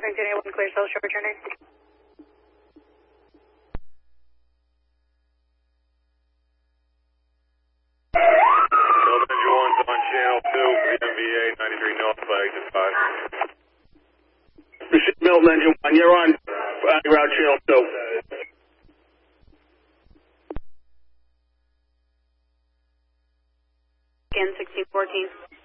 1681, clear cell, show returning. Delta Engine 1's on channel 2, VMVA 93 North, flag to 5. Receive Milton Engine 1, you're on route channel 2. Again, 1614.